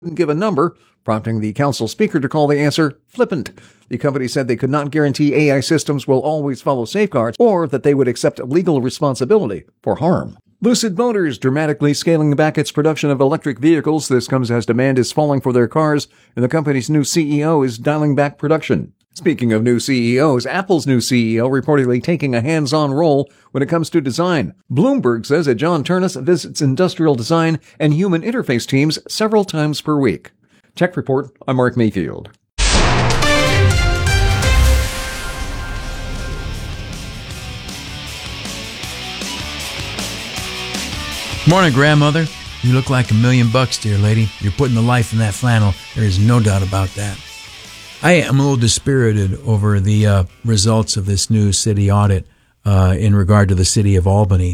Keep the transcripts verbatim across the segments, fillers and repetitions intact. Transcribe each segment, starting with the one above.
didn't give a number, prompting the council speaker to call the answer flippant. The company said they could not guarantee A I systems will always follow safeguards or that they would accept legal responsibility for harm. Lucid Motors dramatically scaling back its production of electric vehicles. This comes as demand is falling for their cars, and the company's new C E O is dialing back production. Speaking of new C E Os, Apple's new C E O reportedly taking a hands-on role when it comes to design. Bloomberg says that John Ternus visits industrial design and human interface teams several times per week. Tech Report, I'm Mark Mayfield. Morning, grandmother. You look like a million bucks, dear lady. You're putting the life in that flannel. There is no doubt about that. I am a little dispirited over the uh, results of this new city audit uh, in regard to the city of Albany,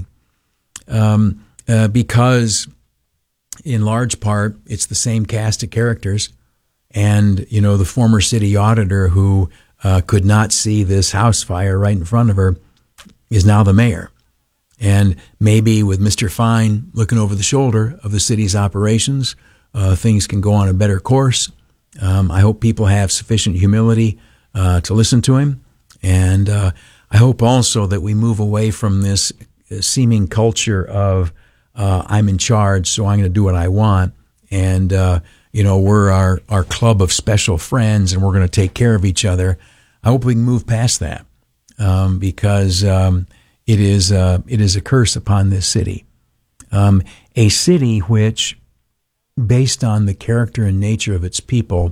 um, uh, because in large part it's the same cast of characters, and you know the former city auditor who uh, could not see this house fire right in front of her is now the mayor. And maybe with Mister Fine looking over the shoulder of the city's operations, uh, things can go on a better course. Um, I hope people have sufficient humility uh, to listen to him. And uh, I hope also that we move away from this seeming culture of uh, I'm in charge, so I'm going to do what I want. And, uh, you know, we're our, our club of special friends and we're going to take care of each other. I hope we can move past that um, because um, it is uh, it is a curse upon this city. Um, a city which, based on the character and nature of its people,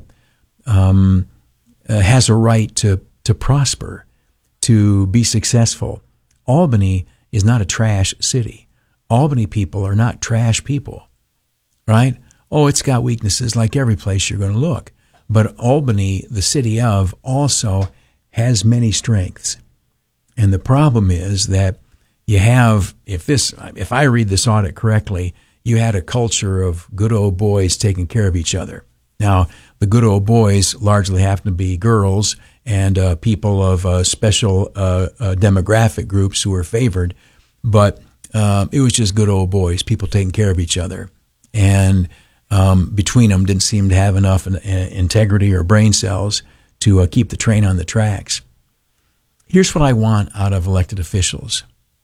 um, uh, has a right to, to prosper, to be successful. Albany is not a trash city. Albany people are not trash people, right? Oh, it's got weaknesses like every place you're going to look. But Albany, the city of, also has many strengths. And the problem is that you have, if this, if I read this audit correctly, you had a culture of good old boys taking care of each other. Now, the good old boys largely happen to be girls and uh, people of uh, special uh, uh, demographic groups who are favored, but uh, it was just good old boys, people taking care of each other. And um, between them didn't seem to have enough in, in, integrity or brain cells to uh, keep the train on the tracks. Here's what I want out of elected officials.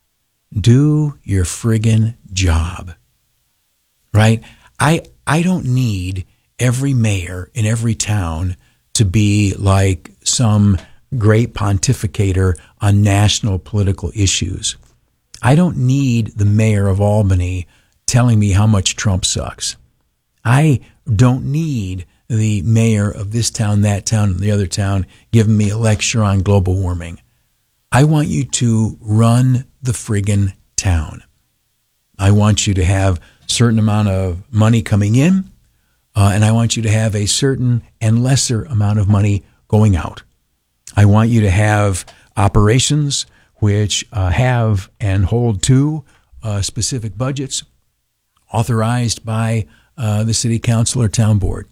Do your friggin' job. Right? I I don't need every mayor in every town to be like some great pontificator on national political issues. I don't need the mayor of Albany telling me how much Trump sucks. I don't need the mayor of this town, that town, and the other town giving me a lecture on global warming. I want you to run the friggin' town. I want you to have a certain amount of money coming in, uh, and I want you to have a certain and lesser amount of money going out. I want you to have operations which uh, have and hold to uh, specific budgets authorized by uh, the city council or town board.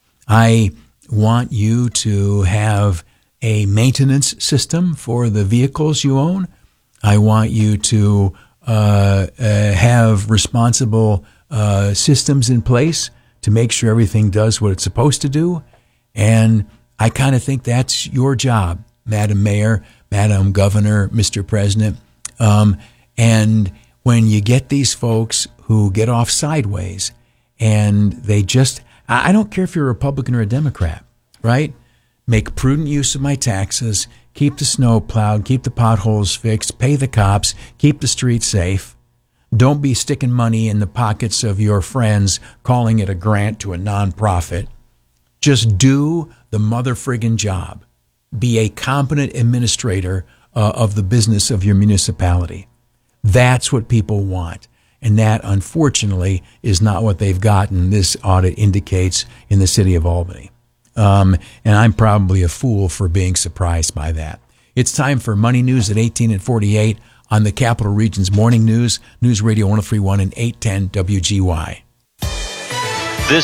I want you to have a maintenance system for the vehicles you own. I want you to uh, uh, have responsible uh, systems in place to make sure everything does what it's supposed to do. And I kind of think that's your job, Madam Mayor, Madam Governor, Mister President. Um, and when you get these folks who get off sideways and they just, I don't care if you're a Republican or a Democrat, right? Make prudent use of my taxes, keep the snow plowed, keep the potholes fixed, pay the cops, keep the streets safe. Don't be sticking money in the pockets of your friends, calling it a grant to a nonprofit. Just do the mother friggin' job. Be a competent administrator uh, of the business of your municipality. That's what people want. And that, unfortunately, is not what they've gotten, this audit indicates, in the city of Albany. Um, and I'm probably a fool for being surprised by that. It's time for Money News at eighteen and forty-eight on the Capital Region's Morning News, News Radio one oh three point one and eight ten W G Y. This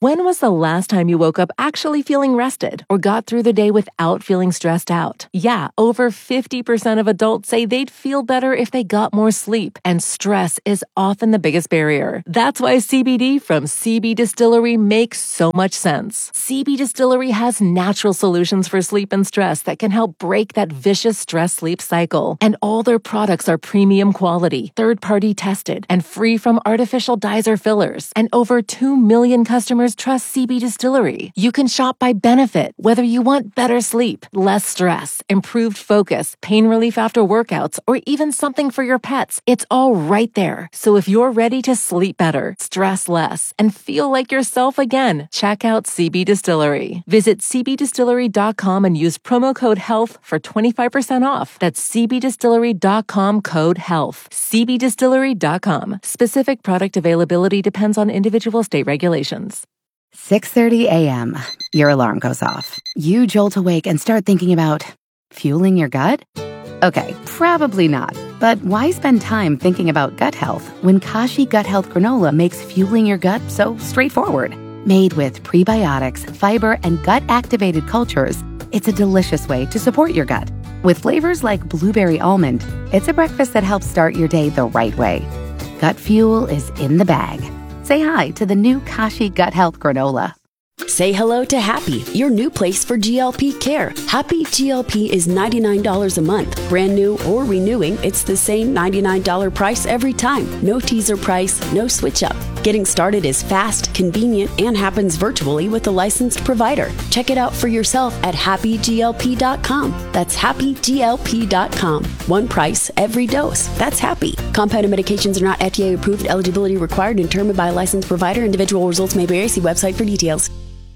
When was the last time you woke up actually feeling rested or got through the day without feeling stressed out? Yeah, over fifty percent of adults say they'd feel better if they got more sleep, and stress is often the biggest barrier. That's why C B D from C B Distillery makes so much sense. C B Distillery has natural solutions for sleep and stress that can help break that vicious stress-sleep cycle. And all their products are premium quality, third-party tested, and free from artificial dyes or fillers. And over two million customers trust C B Distillery. You can shop by benefit, whether you want better sleep, less stress, improved focus, pain relief after workouts, or even something for your pets. It's all right there. So if you're ready to sleep better, stress less, and feel like yourself again, check out C B Distillery. Visit c b distillery dot com and use promo code HEALTH for twenty-five percent off. That's c b distillery dot com code HEALTH. c b distillery dot com. Specific product availability depends on individual state regulations. six thirty a.m. Your alarm goes off. You jolt awake and start thinking about fueling your gut? Okay, probably not. But why spend time thinking about gut health when Kashi Gut Health Granola makes fueling your gut so straightforward? Made with prebiotics, fiber, and gut-activated cultures, it's a delicious way to support your gut. With flavors like blueberry almond, it's a breakfast that helps start your day the right way. Gut fuel is in the bag. Say hi to the new Kashi Gut Health Granola. Say hello to Happy, your new place for G L P care. Happy G L P is ninety-nine dollars a month. Brand new or renewing, it's the same ninety-nine dollars price every time. No teaser price, no switch up. Getting started is fast, convenient, and happens virtually with a licensed provider. Check it out for yourself at happy g l p dot com. That's happy g l p dot com. One price, every dose. That's Happy. Compounded medications are not F D A approved. Eligibility required and determined by a licensed provider. Individual results may vary. See website for details.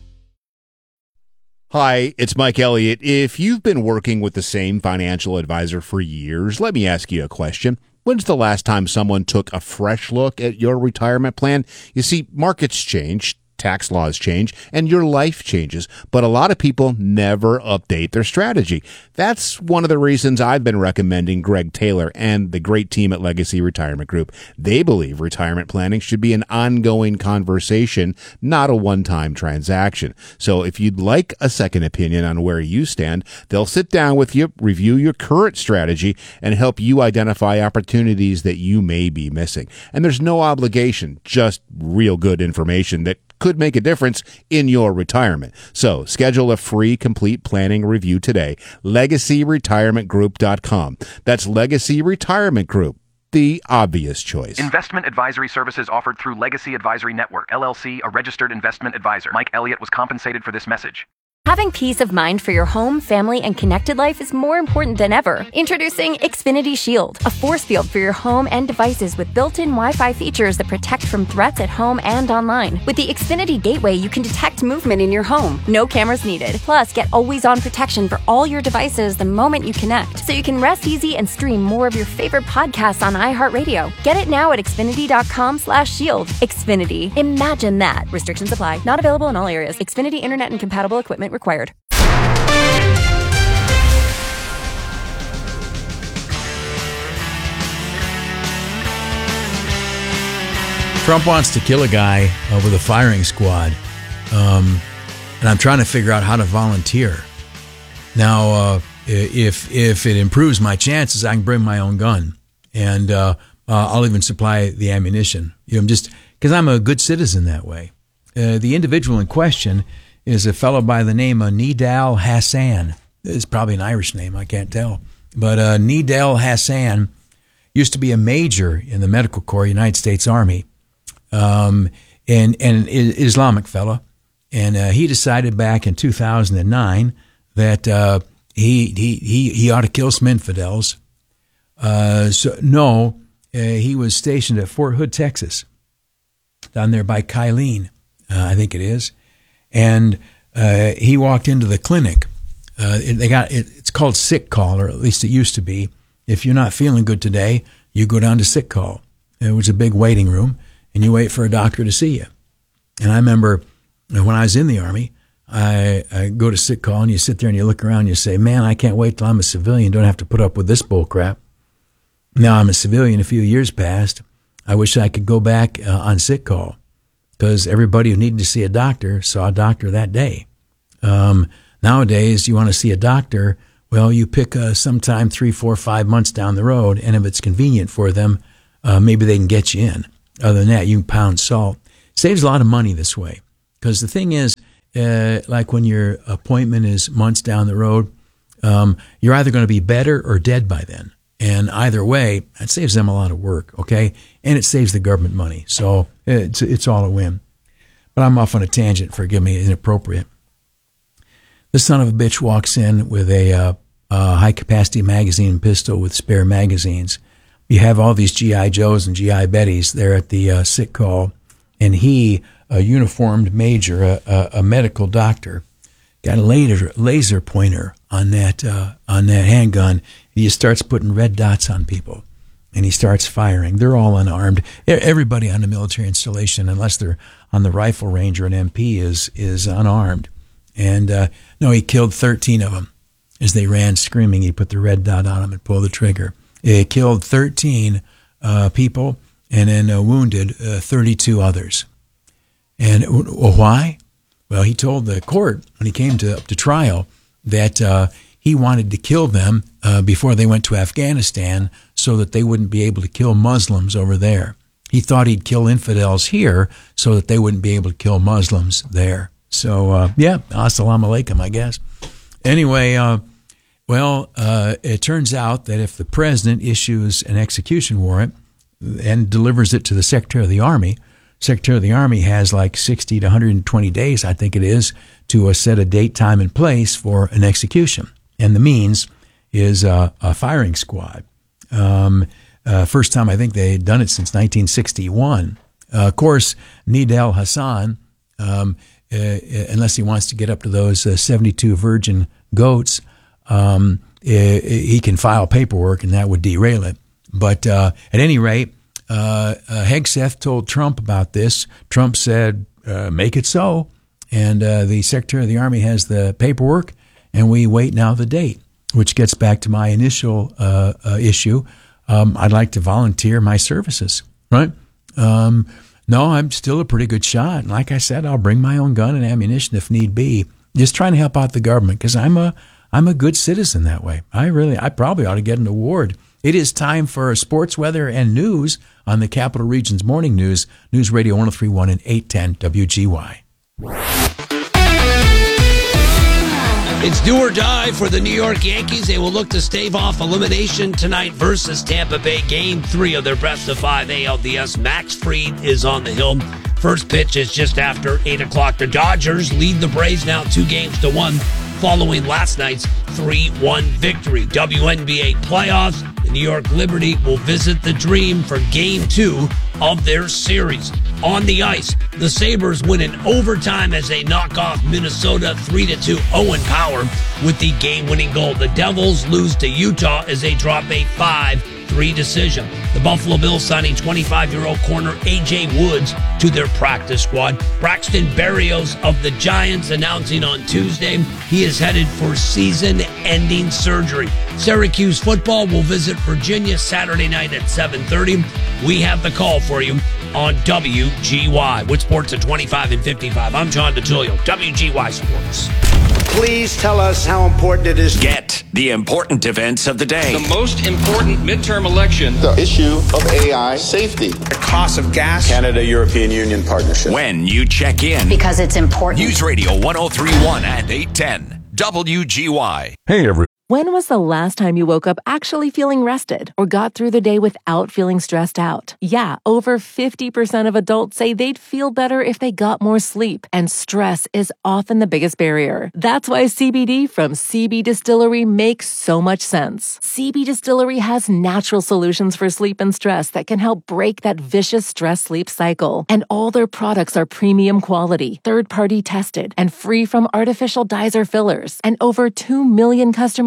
Hi, it's Mike Elliott. If you've been working with the same financial advisor for years, let me ask you a question. When's the last time someone took a fresh look at your retirement plan? You see, markets change, tax laws change, and your life changes, but a lot of people never update their strategy. That's one of the reasons I've been recommending Greg Taylor and the great team at Legacy Retirement Group. They believe retirement planning should be an ongoing conversation, not a one-time transaction. So if you'd like a second opinion on where you stand, they'll sit down with you, review your current strategy, and help you identify opportunities that you may be missing. And there's no obligation, just real good information that could make a difference in your retirement. So schedule a free complete planning review today. legacy retirement group dot com. That's Legacy Retirement Group, the obvious choice. Investment advisory services offered through Legacy Advisory Network, L L C, a registered investment advisor. Mike Elliott was compensated for this message. Having peace of mind for your home, family, and connected life is more important than ever. Introducing Xfinity Shield, a force field for your home and devices with built-in Wi-Fi features that protect from threats at home and online. With the Xfinity Gateway, you can detect movement in your home. No cameras needed. Plus, get always-on protection for all your devices the moment you connect, so you can rest easy and stream more of your favorite podcasts on iHeartRadio. Get it now at xfinity.com slash shield. Xfinity. Imagine that. Restrictions apply. Not available in all areas. Xfinity Internet and compatible equipment required. Trump wants to kill a guy uh, with a firing squad, um, and I'm trying to figure out how to volunteer. Now, uh, if if it improves my chances, I can bring my own gun, and uh, uh, I'll even supply the ammunition. You know, I'm just because I'm a good citizen that way. Uh, the individual in question is a fellow by the name of Nidal Hassan. It's probably an Irish name, I can't tell. But uh, Nidal Hassan used to be a major in the Medical Corps, United States Army, um, and, and an Islamic fellow. And uh, he decided back in two thousand nine that uh, he, he, he, he ought to kill some infidels. Uh, so No, uh, he was stationed at Fort Hood, Texas, down there by Kylene, uh, I think it is. And uh, he walked into the clinic. Uh, they got it, it's called sick call, or at least it used to be. If you're not feeling good today, you go down to sick call. It was a big waiting room, and you wait for a doctor to see you. And I remember when I was in the Army, I, I go to sick call, and you sit there and you look around and you say, man, I can't wait till I'm a civilian. Don't have to put up with this bull crap. Now I'm a civilian. A few years passed. I wish I could go back uh, on sick call. because everybody who needed to see a doctor saw a doctor that day. Um, nowadays, you want to see a doctor, well, you pick uh, sometime three, four, five months down the road, and if it's convenient for them, uh, maybe they can get you in. Other than that, you can pound salt. Saves a lot of money this way, because the thing is, uh, like when your appointment is months down the road, um, you're either going to be better or dead by then. And either way, that saves them a lot of work, okay? And it saves the government money. So it's it's all a win. But I'm off on a tangent. Forgive me, inappropriate. The son of a bitch walks in with a, uh, a high-capacity magazine pistol with spare magazines. You have all these G I Joes and G I Bettys there at the uh, sick call, and he, a uniformed major, a, a, a medical doctor, got a laser, laser pointer on that uh, on that handgun. He starts putting red dots on people, and he starts firing. They're all unarmed. Everybody on the military installation, unless they're on the rifle range or an M P, is is unarmed. And uh, no, he killed thirteen of them as they ran screaming. He put the red dot on them and pulled the trigger. He killed thirteen uh, people and then uh, wounded uh, thirty-two others. And uh, why? Well, he told the court when he came to to trial that uh, he wanted to kill them uh, before they went to Afghanistan so that they wouldn't be able to kill Muslims over there. He thought he'd kill infidels here so that they wouldn't be able to kill Muslims there. So, uh, yeah, assalamu alaikum, I guess. Anyway, uh, well, uh, it turns out that if the president issues an execution warrant and delivers it to the Secretary of the Army, Secretary of the Army has like sixty to one hundred twenty days, I think it is, to uh, set a date, time, and place for an execution. And the means is uh, a firing squad. Um, uh, first time I think they had done it since nineteen sixty-one. Uh, of course, Nidal Hassan, um, uh, unless he wants to get up to those uh, seventy-two virgin goats, um, uh, he can file paperwork and that would derail it. But uh, at any rate, uh, uh, Hegseth told Trump about this. Trump said, uh, make it so. And uh, the Secretary of the Army has the paperwork, and we wait now the date, which gets back to my initial uh, uh, issue. Um, I'd like to volunteer my services, right? Um, no, I'm still a pretty good shot. And like I said, I'll bring my own gun and ammunition if need be. Just trying to help out the government because I'm a I'm a good citizen that way. I really, I probably ought to get an award. It is time for sports, weather, and news on the Capital Region's Morning News, News Radio one oh three point one and eight ten W G Y. It's do or die for the New York Yankees. They will look to stave off elimination tonight versus Tampa Bay. Game three of their best of five A L D S. Max Fried is on the hill. First pitch is just after eight o'clock. The Dodgers lead the Braves now two games to one following last night's three one victory. W N B A playoffs. The New York Liberty will visit the Dream for game two of their series. On the ice, the Sabres win in overtime as they knock off Minnesota three to two. Owen Power with the game-winning goal. The Devils lose to Utah as they drop a five three decision. The Buffalo Bills signing twenty-five-year-old corner A J Woods to their practice squad. Braxton Berrios of the Giants announcing on Tuesday he is headed for season-ending surgery. Syracuse football will visit Virginia Saturday night at seven thirty. We have the call for you on W G Y. With sports at twenty-five and fifty-five, I'm John DeTulio, W G Y Sports. Please tell us how important it is. Get the important events of the day. The most important midterm election. The issue of A I safety. The cost of gas. Canada-European Union partnership. When you check in. Because it's important. News Radio one oh three point one and eight ten W G Y. Hey, everyone. When was the last time you woke up actually feeling rested or got through the day without feeling stressed out? Yeah, over fifty percent of adults say they'd feel better if they got more sleep, and stress is often the biggest barrier. That's why C B D from C B Distillery makes so much sense. C B Distillery has natural solutions for sleep and stress that can help break that vicious stress-sleep cycle. And all their products are premium quality, third-party tested, and free from artificial dyes or fillers. And over two million customers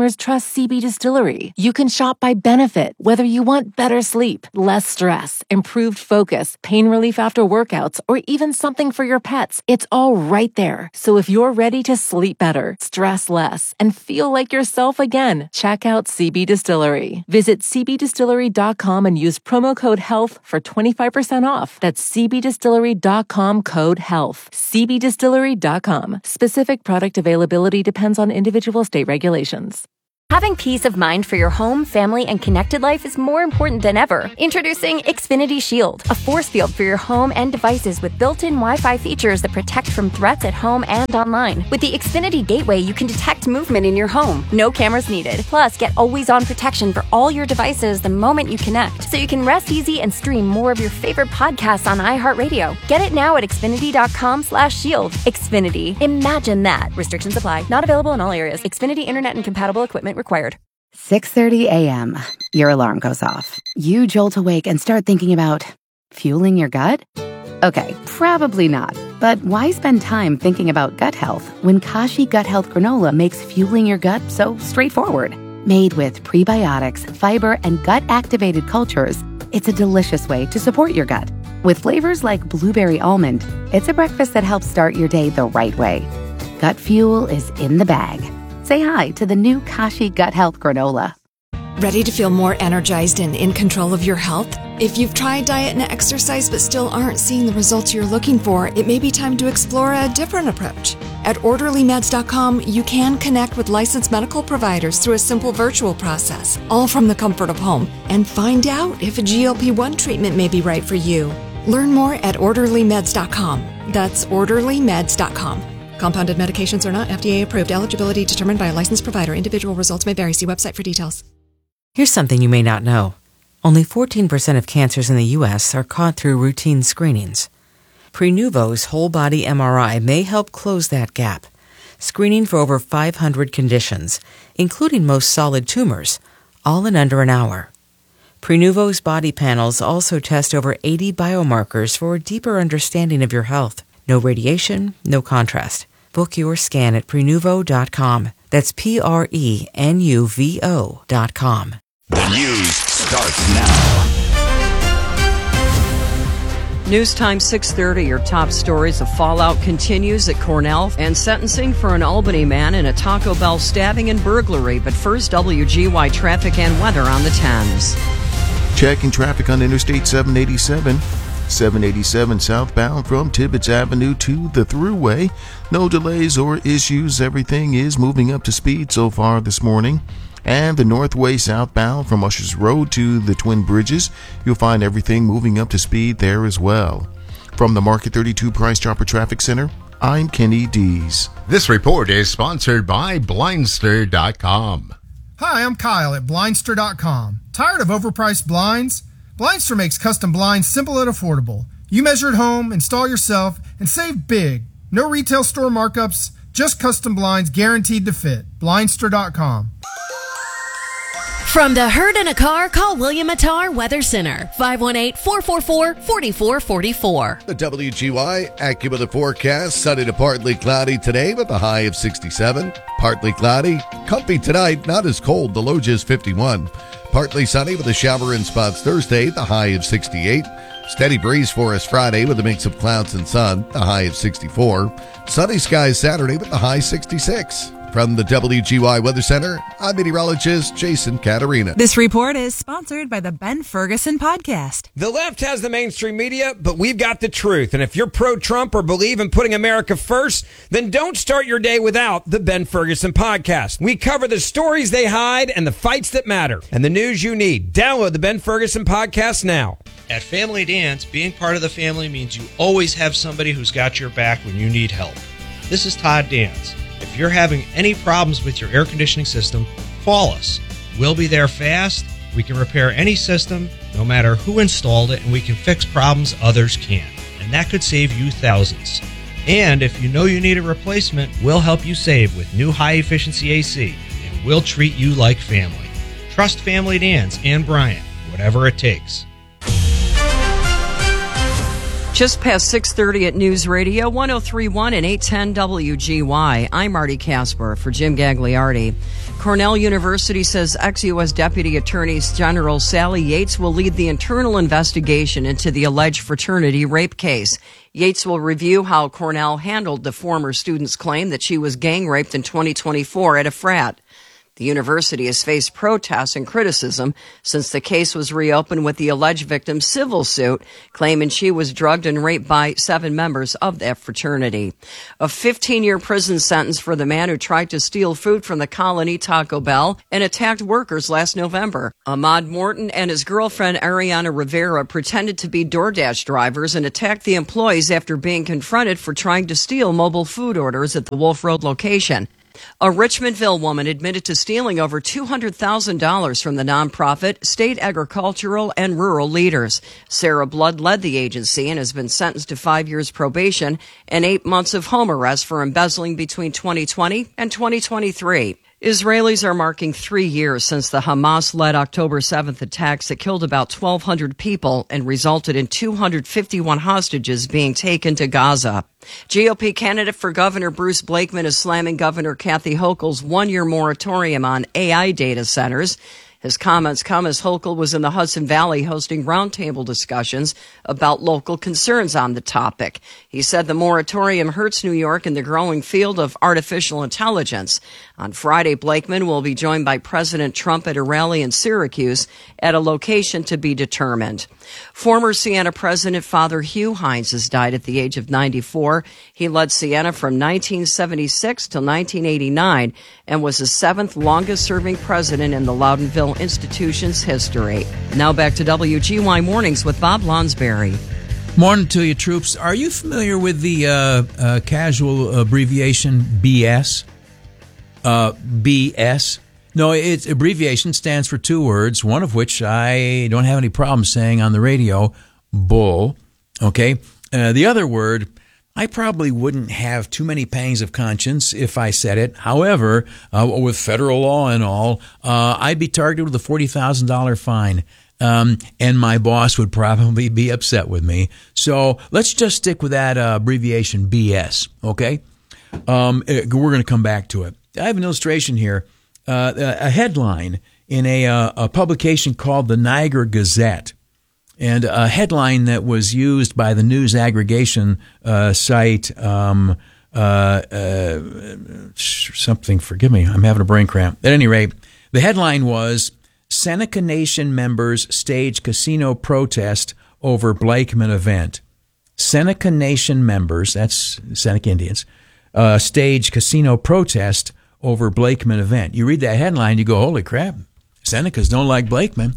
customers trust C B Distillery. You can shop by benefit, whether you want better sleep, less stress, improved focus, pain relief after workouts, or even something for your pets. It's all right there. So if you're ready to sleep better, stress less, and feel like yourself again, check out C B Distillery. Visit c b distillery dot com and use promo code HEALTH for twenty-five percent off. That's c b distillery dot com code HEALTH. c b distillery dot com. Specific product availability depends on individual state regulations. Having peace of mind for your home, family, and connected life is more important than ever. Introducing Xfinity Shield, a force field for your home and devices with built-in Wi-Fi features that protect from threats at home and online. With the Xfinity Gateway, you can detect movement in your home. No cameras needed. Plus, get always-on protection for all your devices the moment you connect, so you can rest easy and stream more of your favorite podcasts on iHeartRadio. Get it now at xfinity dot com slash shield. Xfinity. Imagine that. Restrictions apply. Not available in all areas. Xfinity Internet and compatible equipment required. six thirty a.m. Your alarm goes off. You jolt awake and start thinking about fueling your gut? Okay, probably not. But why spend time thinking about gut health when Kashi Gut Health Granola makes fueling your gut so straightforward? Made with prebiotics, fiber, and gut-activated cultures, it's a delicious way to support your gut. With flavors like blueberry almond, it's a breakfast that helps start your day the right way. Gut fuel is in the bag. Say hi to the new Kashi Gut Health Granola. Ready to feel more energized and in control of your health? If you've tried diet and exercise but still aren't seeing the results you're looking for, it may be time to explore a different approach. At orderly meds dot com, you can connect with licensed medical providers through a simple virtual process, all from the comfort of home, and find out if a G L P one treatment may be right for you. Learn more at orderly meds dot com. That's orderly meds dot com. Compounded medications are not F D A approved. Eligibility determined by a licensed provider. Individual results may vary. See website for details. Here's something you may not know. Only fourteen percent of cancers in the U S are caught through routine screenings. Prenuvo's whole-body M R I may help close that gap, screening for over five hundred conditions, including most solid tumors, all in under an hour. Prenuvo's body panels also test over eighty biomarkers for a deeper understanding of your health. No radiation, no contrast. Book your scan at prenuvo dot com. That's P R E N U V O dot com. The news starts now. News time six thirty. Your top stories. A fallout continues at Cornell and sentencing for an Albany man in a Taco Bell stabbing and burglary. But first, W G Y traffic and weather on the Thames. Checking traffic on Interstate seven eighty-seven. seven eighty-seven southbound from Tibbetts Avenue to the Thruway. No delays or issues. Everything is moving up to speed so far this morning. And the Northway southbound from Ushers Road to the Twin Bridges. You'll find everything moving up to speed there as well. From the Market thirty-two Price Chopper Traffic Center, I'm Kenny Dees. This report is sponsored by Blindster dot com. Hi, I'm Kyle at Blindster dot com. Tired of overpriced blinds? Blindster makes custom blinds simple and affordable. You measure at home, install yourself, and save big. No retail store markups, just custom blinds guaranteed to fit. Blindster dot com. From the herd in a car, call William Attar Weather Center, five one eight, four four four, four four four four. The W G Y AccuWeather forecast, sunny to partly cloudy today with a high of sixty-seven. Partly cloudy, comfy tonight, not as cold, the low just fifty-one. Partly sunny with a shower in spots Thursday, the high of sixty-eight. Steady breeze for us Friday with a mix of clouds and sun, the high of sixty-four. Sunny skies Saturday with the high sixty-six. From the W G Y Weather Center, I'm meteorologist Jason Caterina. This report is sponsored by the Ben Ferguson Podcast. The left has the mainstream media, but we've got the truth. And if you're pro-Trump or believe in putting America first, then don't start your day without the Ben Ferguson Podcast. We cover the stories they hide and the fights that matter and the news you need. Download the Ben Ferguson Podcast now. At Family Dance, being part of the family means you always have somebody who's got your back when you need help. This is Todd Dance. If you're having any problems with your air conditioning system, call us. We'll be there fast. We can repair any system, no matter who installed it, and we can fix problems others can't. And that could save you thousands. And if you know you need a replacement, we'll help you save with new high-efficiency A C, and we'll treat you like family. Trust Family Dance and Brian, whatever it takes. Just past six thirty at News Radio, one oh three point one and eight ten W G Y. I'm Marty Casper for Jim Gagliardi. Cornell University says ex-U S Deputy Attorney General Sally Yates will lead the internal investigation into the alleged fraternity rape case. Yates will review how Cornell handled the former student's claim that she was gang raped in twenty twenty-four at a frat. The university has faced protests and criticism since the case was reopened with the alleged victim's civil suit, claiming she was drugged and raped by seven members of that fraternity. A fifteen-year prison sentence for the man who tried to steal food from the Colony Taco Bell and attacked workers last November. Ahmad Morton and his girlfriend Ariana Rivera pretended to be DoorDash drivers and attacked the employees after being confronted for trying to steal mobile food orders at the Wolf Road location. A Richmondville woman admitted to stealing over two hundred thousand dollars from the nonprofit State Agricultural and Rural Leaders. Sarah Blood led the agency and has been sentenced to five years probation and eight months of home arrest for embezzling between twenty twenty and twenty twenty-three. Israelis are marking three years since the Hamas-led October seventh attacks that killed about twelve hundred people and resulted in two hundred fifty-one hostages being taken to Gaza. G O P candidate for governor Bruce Blakeman is slamming Governor Kathy Hochul's one-year moratorium on A I data centers. His comments come as Hochul was in the Hudson Valley hosting roundtable discussions about local concerns on the topic. He said the moratorium hurts New York in the growing field of artificial intelligence. On Friday, Blakeman will be joined by President Trump at a rally in Syracuse at a location to be determined. Former Siena President Father Hugh Hines has died at the age of ninety-four. He led Siena from nineteen seventy-six till nineteen eighty-nine and was the seventh longest-serving president in the Loudonville institution's history. Now back to W G Y Mornings with Bob Lonsberry. Morning to you, troops. Are you familiar with the uh, uh, casual abbreviation B S? Uh, B S? No, its abbreviation stands for two words, one of which I don't have any problem saying on the radio, bull. Okay? Uh, the other word, I probably wouldn't have too many pangs of conscience if I said it. However, uh, with federal law and all, uh, I'd be targeted with a forty thousand dollars fine. Um, and my boss would probably be upset with me. So let's just stick with that uh, abbreviation B S, okay? Um, we're going to come back to it. I have an illustration here, uh, a headline in a, uh, a publication called the Niagara Gazette, and a headline that was used by the news aggregation uh, site, um, uh, uh, something, forgive me, I'm having a brain cramp. At any rate, the headline was, Seneca Nation members stage casino protest over Blakeman event. Seneca Nation members, that's Seneca Indians, uh, stage casino protest over Blakeman event. You read that headline, you go, holy crap, Senecas don't like Blakeman.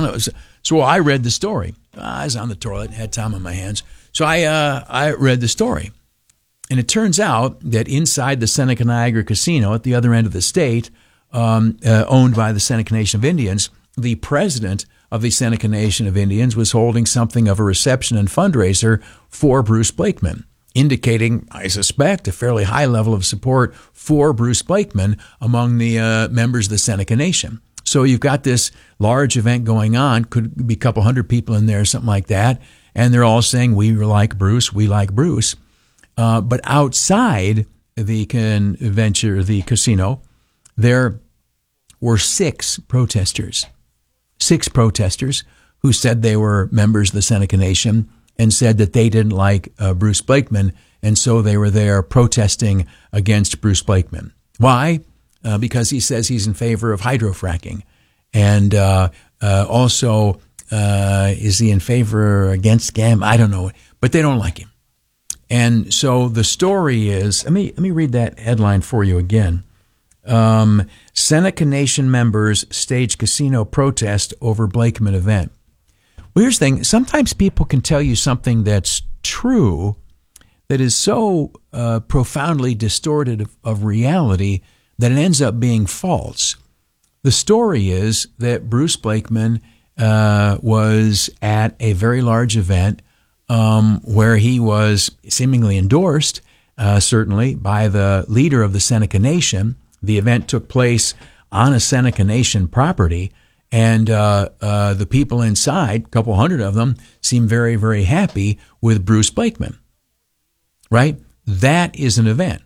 So I read the story. I was on the toilet, had time on my hands. So I uh, I read the story. And it turns out that inside the Seneca Niagara Casino at the other end of the state, Um, uh, owned by the Seneca Nation of Indians, the president of the Seneca Nation of Indians was holding something of a reception and fundraiser for Bruce Blakeman, indicating, I suspect, a fairly high level of support for Bruce Blakeman among the uh, members of the Seneca Nation. So you've got this large event going on, could be a couple hundred people in there, something like that, and they're all saying, we like Bruce, we like Bruce. Uh, but outside the convention, the casino, there were six protesters, six protesters who said they were members of the Seneca Nation and said that they didn't like uh, Bruce Blakeman, and so they were there protesting against Bruce Blakeman. Why? Uh, because he says he's in favor of hydrofracking. And uh, uh, also, uh, is he in favor or against GAM? I don't know, but they don't like him. And so the story is, let me, let me read that headline for you again. Um, Seneca Nation members stage casino protest over Blakeman event. Well, here's the thing. Sometimes people can tell you something that's true that is so uh, profoundly distorted of, of reality that it ends up being false. The story is that Bruce Blakeman uh, was at a very large event um, where he was seemingly endorsed, uh, certainly, by the leader of the Seneca Nation. The event took place on a Seneca Nation property, And uh, uh, the people inside, a couple hundred of them, seem very, very happy with Bruce Blakeman, right? That is an event.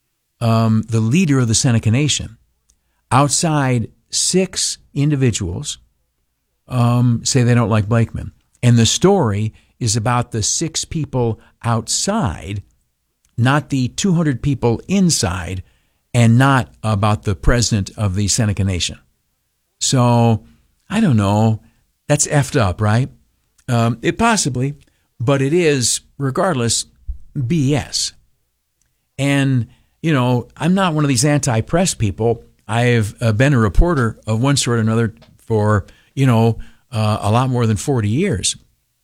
Um, the leader of the Seneca Nation. Outside, six individuals um, say they don't like Blakeman. And the story is about the six people outside, not the two hundred people inside, and not about the president of the Seneca Nation. So, I don't know. That's effed up, right? Um, it possibly, but it is, regardless, B S. And, you know, I'm not one of these anti-press people. I've uh, been a reporter of one sort or another for, you know, uh, a lot more than forty years.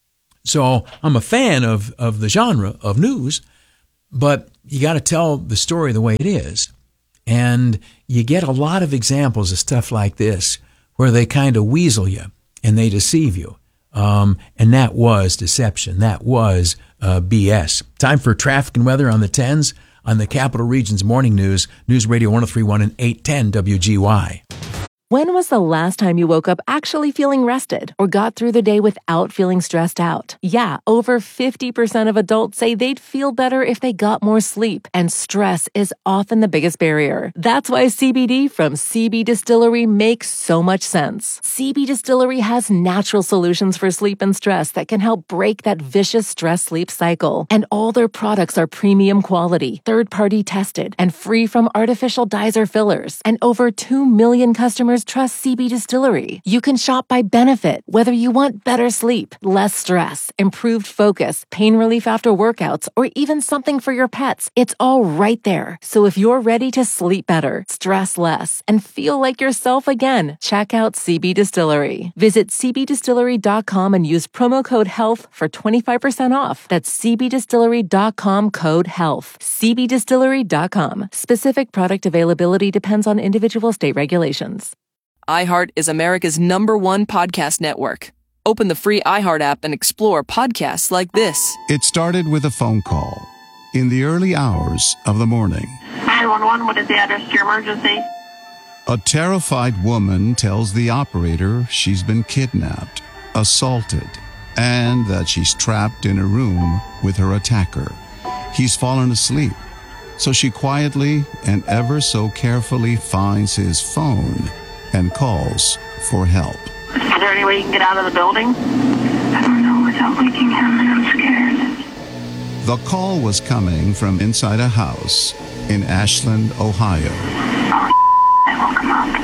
So I'm a fan of, of the genre of news, but you got to tell the story the way it is. And you get a lot of examples of stuff like this where they kind of weasel you and they deceive you. Um, and that was deception. That was uh, B S. Time for traffic and weather on the tens on the Capital Region's Morning News, News Radio one oh three point one and eight ten W G Y. When was the last time you woke up actually feeling rested or got through the day without feeling stressed out? Yeah, over fifty percent of adults say they'd feel better if they got more sleep, and stress is often the biggest barrier. That's why C B D from C B Distillery makes so much sense. C B Distillery has natural solutions for sleep and stress that can help break that vicious stress-sleep cycle. And all their products are premium quality, third-party tested, and free from artificial dyes or fillers. And over two million customers trust C B Distillery. You can shop by benefit, whether you want better sleep, less stress, improved focus, pain relief after workouts, or even something for your pets. It's all right there. So if you're ready to sleep better, stress less, and feel like yourself again, check out C B Distillery. Visit c b distillery dot com and use promo code HEALTH for twenty-five percent off. That's c b distillery dot com code HEALTH. c b distillery dot com. Specific product availability depends on individual state regulations. iHeart is America's number one podcast network. Open the free iHeart app and explore podcasts like this. It started with a phone call in the early hours of the morning. nine one one, what is the address to your emergency? A terrified woman tells the operator she's been kidnapped, assaulted, and that she's trapped in a room with her attacker. He's fallen asleep, so she quietly and ever so carefully finds his phone and calls for help. Is there any way you can get out of the building? I don't know without waking him, and I'm scared. The call was coming from inside a house in Ashland, Ohio. Oh, I woke him up.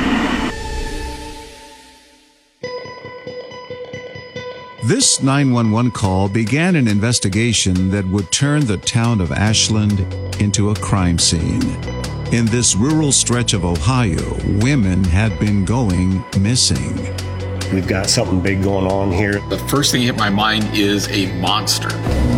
This nine one one call began an investigation that would turn the town of Ashland into a crime scene. In this rural stretch of Ohio, women had been going missing. We've got something big going on here. The first thing that hit my mind is a monster.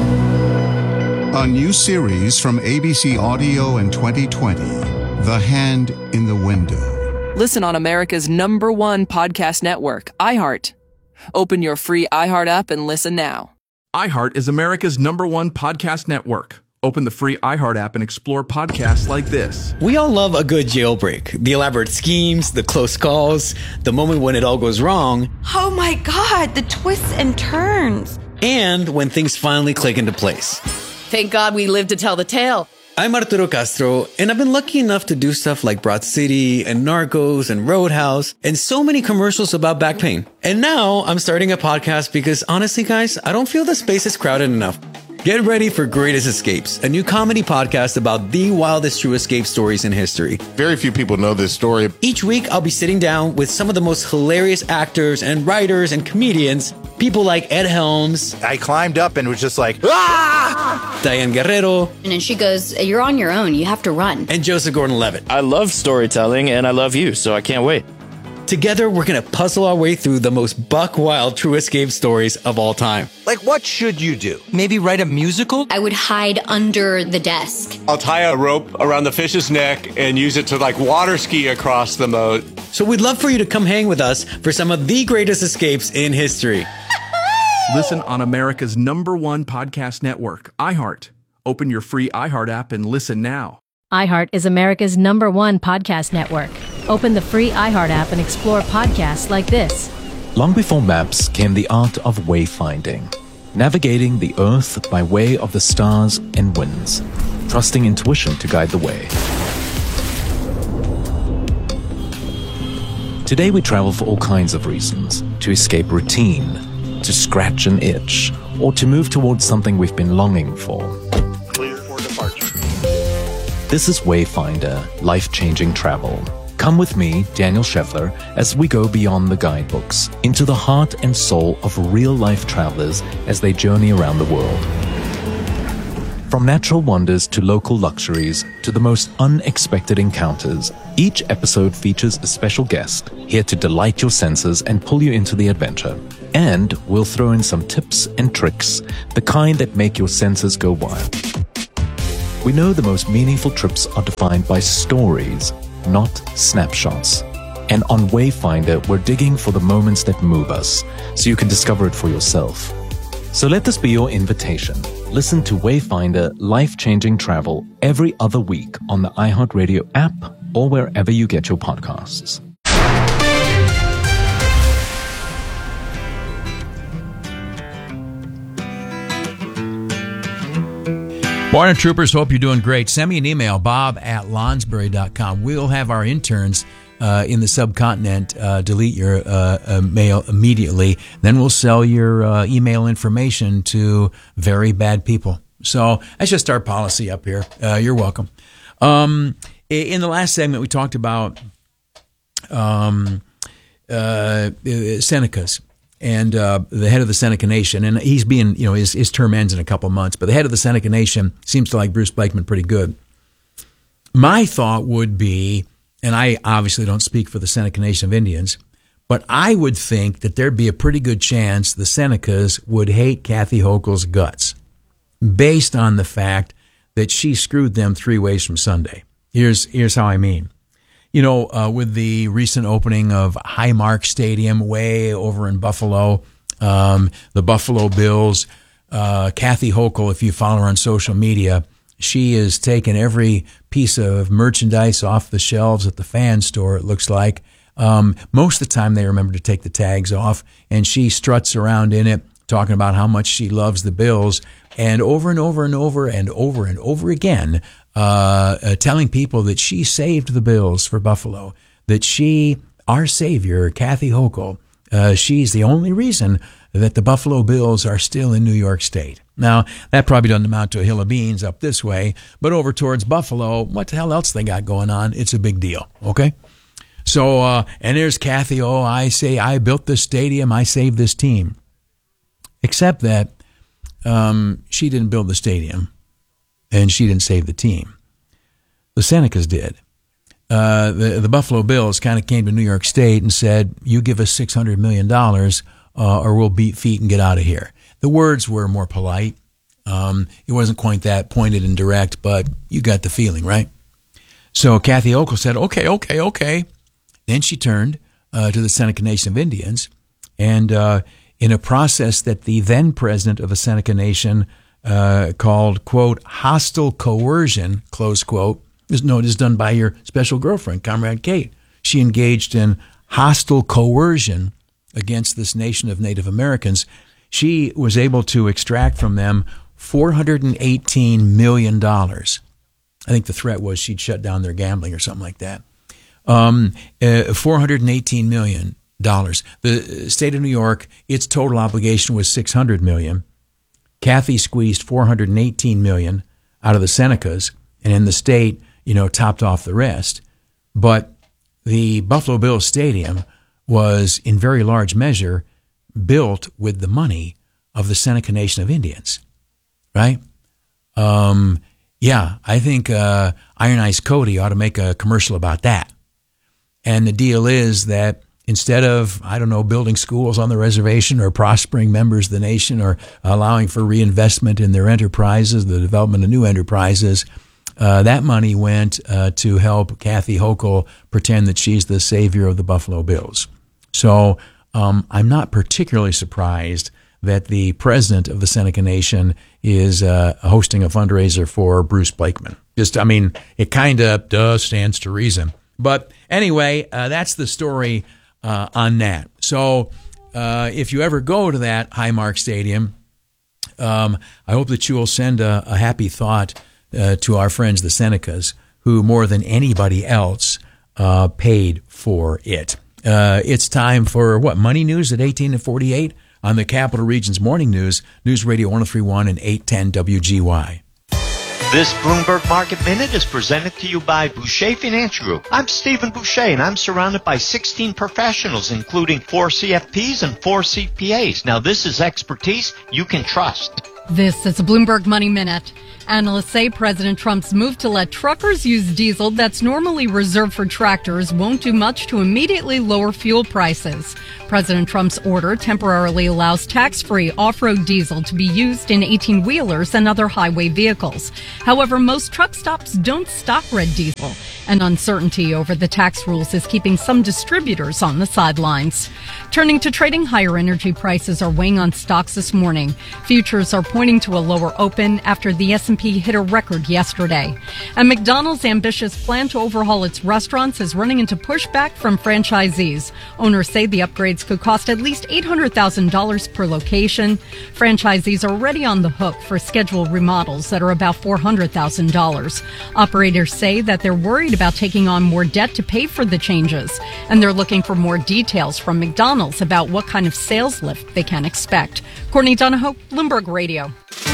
A new series from A B C Audio in twenty twenty, The Hand in the Window. Listen on America's number one podcast network, iHeart. Open your free iHeart app and listen now. iHeart is America's number one podcast network. Open the free iHeart app and explore podcasts like this. We all love a good jailbreak. The elaborate schemes, the close calls, the moment when it all goes wrong. Oh my God, the twists and turns. And when things finally click into place. Thank God we lived to tell the tale. I'm Arturo Castro, and I've been lucky enough to do stuff like Broad City and Narcos and Roadhouse and so many commercials about back pain. And now I'm starting a podcast because honestly, guys, I don't feel the space is crowded enough. Get ready for Greatest Escapes, a new comedy podcast about the wildest true escape stories in history. Very few people know this story. Each week, I'll be sitting down with some of the most hilarious actors and writers and comedians, people like Ed Helms. I climbed up and was just like, ah! Diane Guerrero. And then she goes, you're on your own. You have to run. And Joseph Gordon-Levitt. I love storytelling, and I love you, so I can't wait. Together, we're going to puzzle our way through the most buck-wild true escape stories of all time. Like, what should you do? Maybe write a musical? I would hide under the desk. I'll tie a rope around the fish's neck and use it to, like, water ski across the moat. So we'd love for you to come hang with us for some of the greatest escapes in history. Listen on America's number one podcast network, iHeart. Open your free iHeart app and listen now. iHeart is America's number one podcast network. Open the free iHeart app and explore podcasts like this. Long before maps came the art of wayfinding, navigating the earth by way of the stars and winds, trusting intuition to guide the way. Today we travel for all kinds of reasons: to escape routine, to scratch an itch, or to move towards something we've been longing for. Clear for departure. This is Wayfinder, life-changing travel. Come with me, Daniel Scheffler, as we go beyond the guidebooks, into the heart and soul of real-life travelers as they journey around the world. From natural wonders to local luxuries to the most unexpected encounters, each episode features a special guest here to delight your senses and pull you into the adventure. And we'll throw in some tips and tricks, the kind that make your senses go wild. We know the most meaningful trips are defined by stories, not snapshots. And on Wayfinder, we're digging for the moments that move us, so you can discover it for yourself. So let this be your invitation. Listen to Wayfinder Life-Changing Travel every other week on the iHeartRadio app or wherever you get your podcasts. Morning, troopers. Hope you're doing great. Send me an email, bob at lonsbury dot com. We'll have our interns uh, in the subcontinent uh, delete your uh, uh, mail immediately. Then we'll sell your uh, email information to very bad people. So that's just our policy up here. Uh, you're welcome. Um, in the last segment, we talked about um, uh, Senecas. And uh, the head of the Seneca Nation, and he's being, you know, his, his term ends in a couple months, but the head of the Seneca Nation seems to like Bruce Blakeman pretty good. My thought would be, and I obviously don't speak for the Seneca Nation of Indians, but I would think that there'd be a pretty good chance the Senecas would hate Kathy Hochul's guts based on the fact that she screwed them three ways from Sunday. Here's, here's how I mean. You know, uh, with the recent opening of Highmark Stadium way over in Buffalo, um, the Buffalo Bills, uh, Kathy Hochul, if you follow her on social media, she is taking every piece of merchandise off the shelves at the fan store, it looks like. Um, most of the time they remember to take the tags off, and she struts around in it, talking about how much she loves the Bills, and over and over and over and over and over again, uh, uh, telling people that she saved the Bills for Buffalo, that she, our savior, Kathy Hochul, uh, she's the only reason that the Buffalo Bills are still in New York State. Now, that probably doesn't amount to a hill of beans up this way, but over towards Buffalo, what the hell else they got going on? It's a big deal, okay? So, uh, and there's Kathy, oh, I say I built this stadium, I saved this team. Except that um, she didn't build the stadium, and she didn't save the team. The Senecas did. Uh, the, the Buffalo Bills kind of came to New York State and said, you give us six hundred million dollars uh, or we'll beat feet and get out of here. The words were more polite. Um, it wasn't quite that pointed and direct, but you got the feeling, right? So Kathy Hochul said, okay, okay, okay. Then she turned uh, to the Seneca Nation of Indians, and uh, in a process that the then president of the Seneca Nation uh, called, quote, hostile coercion, close quote. This note is done by your special girlfriend, Comrade Kate. She engaged in hostile coercion against this nation of Native Americans. She was able to extract from them four hundred eighteen million dollars. I think the threat was she'd shut down their gambling or something like that. Um, uh, four hundred eighteen million dollars. Dollars. The state of New York, its total obligation was six hundred million dollars. Kathy squeezed four hundred eighteen million dollars out of the Senecas, and in the state, you know, topped off the rest. But the Buffalo Bills Stadium was in very large measure built with the money of the Seneca Nation of Indians, right? Um, yeah, I think uh, Iron Ice Cody ought to make a commercial about that. And the deal is that instead of, I don't know, building schools on the reservation or prospering members of the nation or allowing for reinvestment in their enterprises, the development of new enterprises, uh, that money went uh, to help Kathy Hochul pretend that she's the savior of the Buffalo Bills. So um, I'm not particularly surprised that the president of the Seneca Nation is uh, hosting a fundraiser for Bruce Blakeman. Just, I mean, it kind of does stands to reason. But anyway, uh, that's the story uh, on that. So uh, if you ever go to that Highmark Stadium, um, I hope that you will send a, a happy thought uh, to our friends, the Senecas, who more than anybody else uh, paid for it. Uh, it's time for, what, Money News at eighteen and forty-eight on the Capital Region's Morning News, News Radio one oh three point one and eight ten W G Y. This Bloomberg Market Minute is presented to you by Boucher Financial Group. I'm Stephen Boucher, and I'm surrounded by sixteen professionals, including four C F Ps and four C P As. Now, this is expertise you can trust. This is a Bloomberg Money Minute. Analysts say President Trump's move to let truckers use diesel that's normally reserved for tractors won't do much to immediately lower fuel prices. President Trump's order temporarily allows tax-free off-road diesel to be used in eighteen-wheelers and other highway vehicles. However, most truck stops don't stock red diesel, and uncertainty over the tax rules is keeping some distributors on the sidelines. Turning to trading, higher energy prices are weighing on stocks this morning. Futures are pointing to a lower open after the S and P hit a record yesterday. And McDonald's ambitious plan to overhaul its restaurants is running into pushback from franchisees. Owners say the upgrades could cost at least eight hundred thousand dollars per location. Franchisees are already on the hook for scheduled remodels that are about four hundred thousand dollars. Operators say that they're worried about taking on more debt to pay for the changes, and they're looking for more details from McDonald's about what kind of sales lift they can expect. Courtney Donahoe, Bloomberg Radio.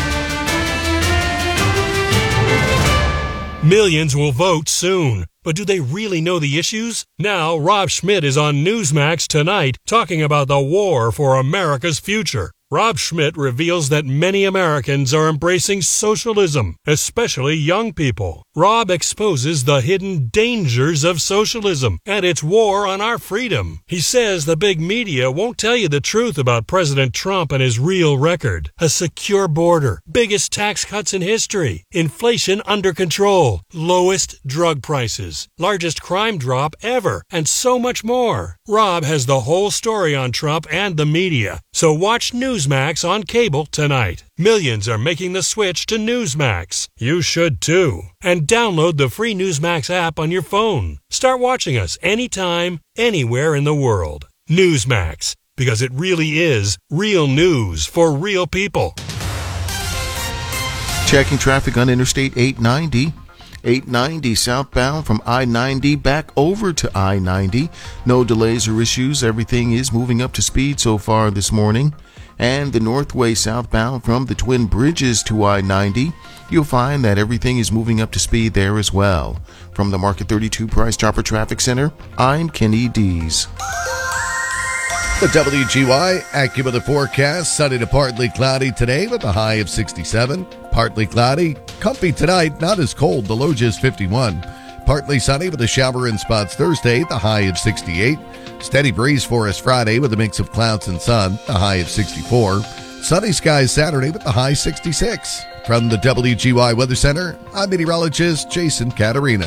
Millions will vote soon. But do they really know the issues? Now, Rob Schmidt is on Newsmax tonight talking about the war for America's future. Rob Schmidt reveals that many Americans are embracing socialism, especially young people. Rob exposes the hidden dangers of socialism and its war on our freedom. He says the big media won't tell you the truth about President Trump and his real record. A secure border, biggest tax cuts in history, inflation under control, lowest drug prices, largest crime drop ever, and so much more. Rob has the whole story on Trump and the media, so watch Newsmax on cable tonight. Millions are making the switch to Newsmax. You should too. And download the free Newsmax app on your phone. Start watching us anytime, anywhere in the world. Newsmax, because it really is real news for real people. Checking traffic on Interstate eight ninety. eight ninety southbound from I ninety back over to I ninety. No delays or issues. Everything is moving up to speed so far this morning. And the Northway southbound from the Twin Bridges to I ninety, you'll find that everything is moving up to speed there as well. From the Market thirty-two Price Chopper Traffic Center, I'm Kenny Dees. The W G Y AccuWeather forecast, sunny to partly cloudy today with a high of sixty-seven. Partly cloudy, comfy tonight, not as cold, the low just fifty-one. Partly sunny with a shower in spots Thursday, the high of sixty-eight. Steady breeze for us Friday with a mix of clouds and sun, the high of sixty-four. Sunny skies Saturday with the high sixty-six. From the W G Y Weather Center, I'm meteorologist Jason Caterina.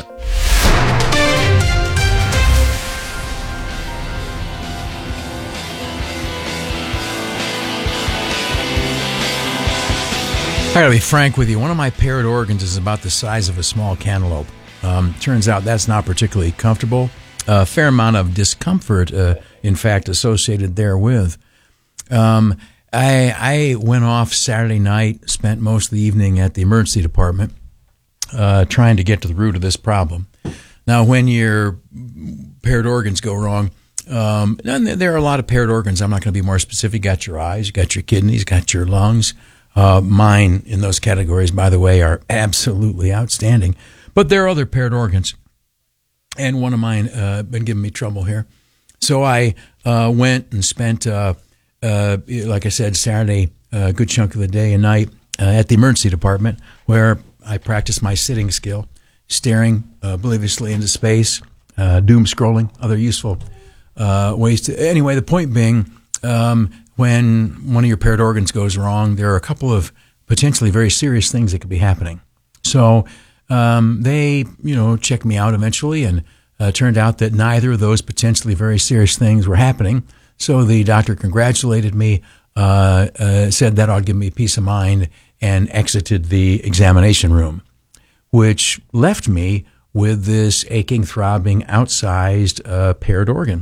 I gotta be frank with you. One of my paired organs is about the size of a small cantaloupe. Um, turns out that's not particularly comfortable. A uh, fair amount of discomfort, uh, in fact, associated therewith. Um, I, I went off Saturday night, spent most of the evening at the emergency department, uh, trying to get to the root of this problem. Now, when your paired organs go wrong, um, and there are a lot of paired organs. I'm not going to be more specific. You got your eyes, you got your kidneys, you got your lungs. Uh, mine in those categories, by the way, are absolutely outstanding. But there are other paired organs, and one of mine uh, been giving me trouble here. So I uh, went and spent, uh, uh, like I said, Saturday, a good chunk of the day and night uh, at the emergency department, where I practiced my sitting skill, staring uh, obliviously into space, uh, doom scrolling, other useful uh, ways to. Anyway, the point being, um, when one of your paired organs goes wrong, there are a couple of potentially very serious things that could be happening. So um, they, you know, checked me out eventually, and uh, turned out that neither of those potentially very serious things were happening. So the doctor congratulated me, uh, uh, said that ought to give me peace of mind, and exited the examination room, which left me with this aching, throbbing, outsized uh, paired organ.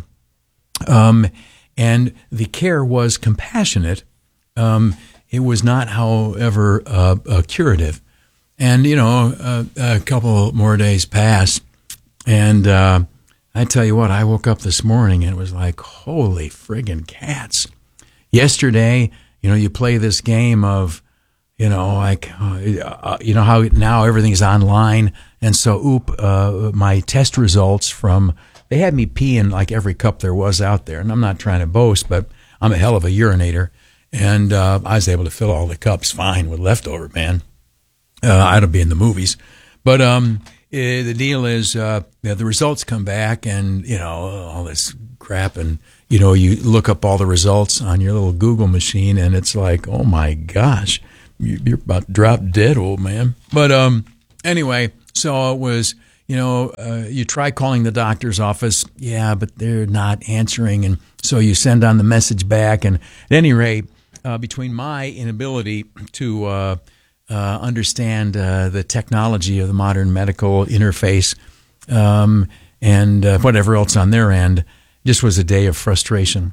Um, and the care was compassionate. Um, it was not, however, uh, uh, curative. And, you know, uh, a couple more days passed, and uh, I tell you what, I woke up this morning and it was like, holy friggin' cats. Yesterday, you know, you play this game of, you know, like, uh, you know how now everything's online, and so, oop, uh, my test results from, they had me pee in like every cup there was out there, and I'm not trying to boast, but I'm a hell of a urinator, and uh, I was able to fill all the cups fine with leftover, man. Uh, I don't be in the movies, but um, eh, the deal is uh, you know, the results come back, and you know all this crap, and you know you look up all the results on your little Google machine, and it's like, oh my gosh, you're about to drop dead, old man. But um, anyway, so it was, you know, uh, you try calling the doctor's office, yeah, but they're not answering, and so you send on the message back, and at any rate, uh, between my inability to uh, Uh, understand uh, the technology of the modern medical interface um, and uh, whatever else on their end, just was a day of frustration.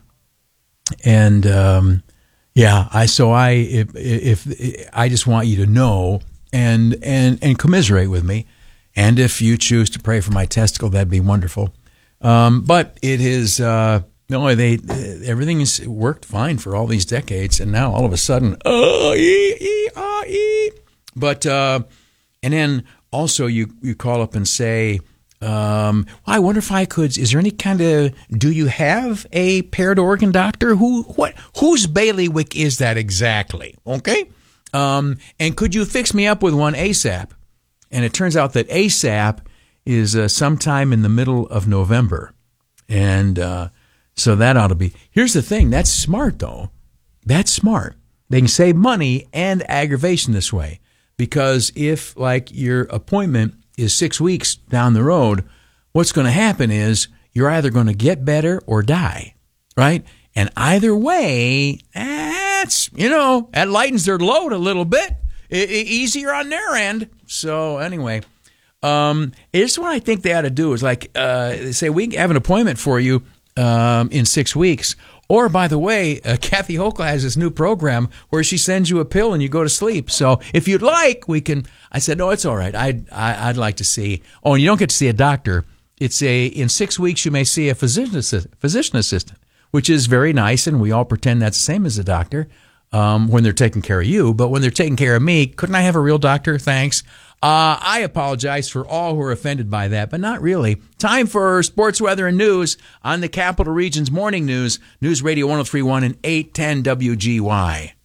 And um, yeah, I so I if, if, if I just want you to know and and and commiserate with me, and if you choose to pray for my testicle, that'd be wonderful. Um, but it is uh, no, they everything has worked fine for all these decades, and now all of a sudden, oh, ee, ee, ah, ee. But uh, and then also you you call up and say, um, well, I wonder if I could. Is there any kind of? Do you have a paired organ doctor? Who what? Whose bailiwick is that exactly? Okay, um, and could you fix me up with one ASAP? And it turns out that ASAP is uh, sometime in the middle of November, and uh, so that ought to be. Here's the thing. That's smart, though. That's smart. They can save money and aggravation this way. Because if, like, your appointment is six weeks down the road, what's going to happen is you're either going to get better or die, right? And either way, that's, you know, that lightens their load a little bit. E- easier on their end. So anyway, um, here's what I think they ought to do is, like, uh, they say, we have an appointment for you um, in six weeks. Or, by the way, uh, Kathy Hochul has this new program where she sends you a pill and you go to sleep. So if you'd like, we can. I said, no, it's all right. I'd, I, I'd like to see. Oh, and you don't get to see a doctor. It's a in six weeks you may see a physician assistant, physician assistant, which is very nice, and we all pretend that's the same as a doctor um, when they're taking care of you. But when they're taking care of me, couldn't I have a real doctor? Thanks. Uh, I apologize for all who are offended by that, but not really. Time for sports, weather, and news on the Capital Region's Morning News, News Radio one oh three point one and eight ten W G Y.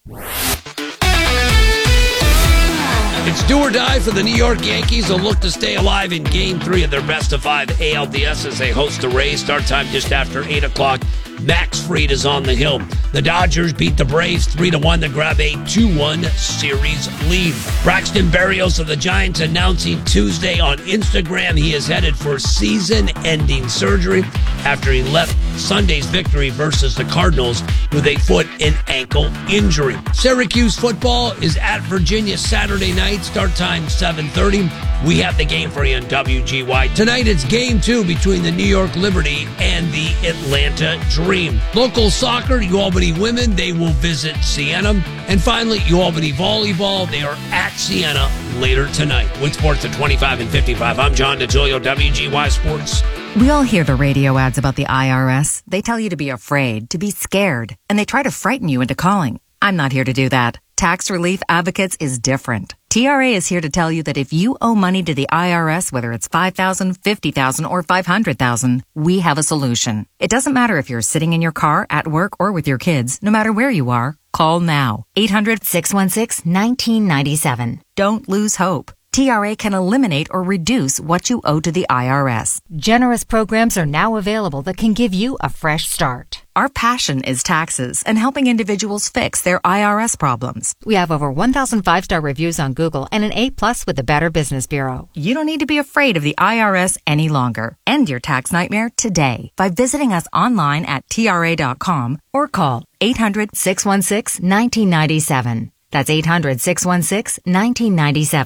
It's do or die for the New York Yankees. They'll look to stay alive in Game three of their best of five A L D S as they host the Rays. Start time just after eight o'clock. Max Fried is on the hill. The Dodgers beat the Braves three to one to grab a two one series lead. Braxton Berrios of the Giants announcing Tuesday on Instagram he is headed for season-ending surgery after he left Sunday's victory versus the Cardinals with a foot and ankle injury. Syracuse football is at Virginia Saturday night. Start time seven thirty. We have the game for you on W G Y. Tonight it's game two between the New York Liberty and the Atlanta Dream. Local soccer, UAlbany women, they will visit Siena. And finally, UAlbany volleyball, they are at Siena later tonight. With sports at twenty-five and fifty-five, I'm John DeGilio, W G Y Sports. We all hear the radio ads about the I R S. They tell you to be afraid, to be scared, and they try to frighten you into calling. I'm not here to do that. Tax Relief Advocates is different. T R A is here to tell you that if you owe money to the I R S, whether it's five thousand dollars, fifty thousand dollars, or five hundred thousand dollars, we have a solution. It doesn't matter if you're sitting in your car, at work, or with your kids. No matter where you are, call now. eight hundred, six one six, one nine nine seven. Don't lose hope. T R A can eliminate or reduce what you owe to the I R S. Generous programs are now available that can give you a fresh start. Our passion is taxes and helping individuals fix their I R S problems. We have over one thousand five-star reviews on Google and an A plus with the Better Business Bureau. You don't need to be afraid of the I R S any longer. End your tax nightmare today by visiting us online at T R A dot com or call eight hundred, six one six, one nine nine seven. That's eight hundred, six one six, one nine nine seven.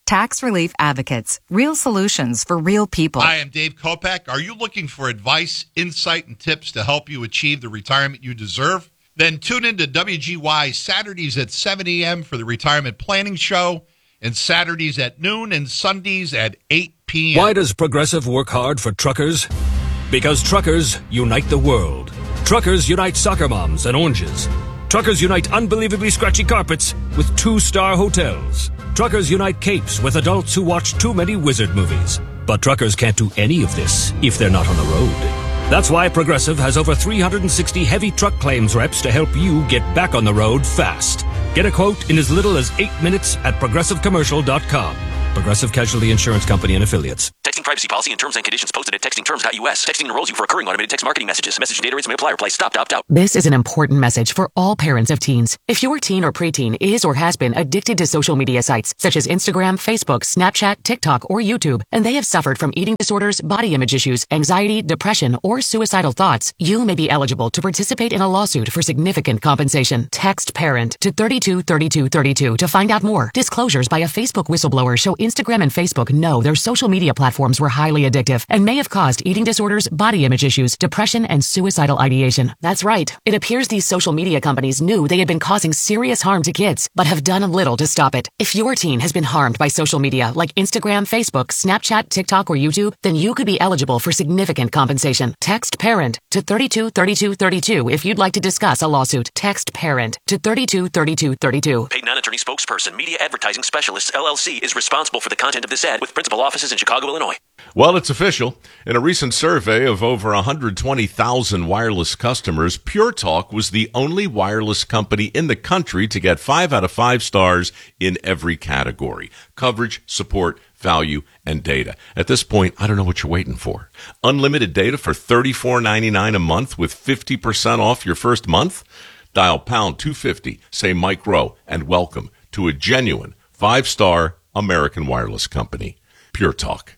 Tax Relief Advocates. Real solutions for real people. Hi, I'm Dave Kopak. Are you looking for advice, insight, and tips to help you achieve the retirement you deserve? Then tune in to W G Y Saturdays at seven a.m. for the Retirement Planning Show, and Saturdays at noon and Sundays at eight p.m. Why does Progressive work hard for truckers? Because truckers unite the world. Truckers unite soccer moms and oranges. Truckers unite unbelievably scratchy carpets with two-star hotels. Truckers unite capes with adults who watch too many wizard movies. But truckers can't do any of this if they're not on the road. That's why Progressive has over three hundred sixty heavy truck claims reps to help you get back on the road fast. Get a quote in as little as eight minutes at progressive commercial dot com. Progressive Casualty Insurance Company and Affiliates. Texting privacy policy and terms and conditions posted at texting terms dot U S. Texting enrolls you for recurring automated text marketing messages. Message and data rates may apply. Reply stop to opt out. This is an important message for all parents of teens. If your teen or preteen is or has been addicted to social media sites such as Instagram, Facebook, Snapchat, TikTok, or YouTube, and they have suffered from eating disorders, body image issues, anxiety, depression, or suicidal thoughts, you may be eligible to participate in a lawsuit for significant compensation. Text PARENT to thirty-two thirty-two thirty-two to find out more. Disclosures by a Facebook whistleblower show Instagram and Facebook know their social media platforms were highly addictive and may have caused eating disorders, body image issues, depression, and suicidal ideation. That's right. It appears these social media companies knew they had been causing serious harm to kids, but have done little to stop it. If your teen has been harmed by social media like Instagram, Facebook, Snapchat, TikTok, or YouTube, then you could be eligible for significant compensation. Text PARENT to thirty-two thirty-two thirty-two if you'd like to discuss a lawsuit. Text PARENT to thirty-two thirty-two thirty-two. Paid non-attorney spokesperson, Media Advertising Specialists, L L C, is responsible for the content of this ad with principal offices in Chicago, Illinois. Well, it's official. In a recent survey of over one hundred twenty thousand wireless customers, Pure Talk was the only wireless company in the country to get five out of five stars in every category: coverage, support, value, and data. At this point, I don't know what you're waiting for. Unlimited data for thirty-four ninety-nine a month with fifty percent off your first month? Dial pound two fifty, say Mike Rowe, and welcome to a genuine five-star American wireless company. Pure Talk.